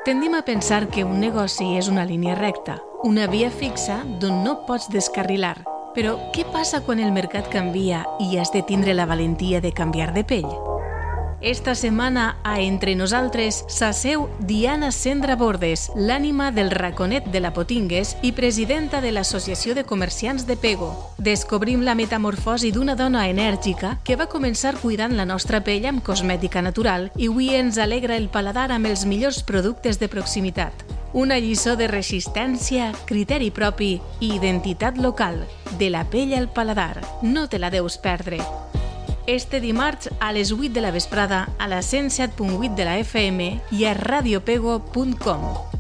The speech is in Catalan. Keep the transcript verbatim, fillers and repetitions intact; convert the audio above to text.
Tendim a pensar que un negoci és una línia recta, una via fixa d'on no pots descarrilar. Però què passa quan el mercat canvia i has de tindre la valentia de canviar de pell? Esta setmana a Entre Nosaltres s'asseu Diana Sendra Bordes, l'ànima del raconet de la Potingues i presidenta de l'Associació de Comerciants de Pego. Descobrim la metamorfosi d'una dona enèrgica que va començar cuidant la nostra pell amb cosmètica natural i avui ens alegra el paladar amb els millors productes de proximitat. Una lliçó de resistència, criteri propi i identitat local. De la pell al paladar. No te la deus perdre. Este dimarts a les vuit de la vesprada a la cent set punt vuit de la F M i a radiopego punt com.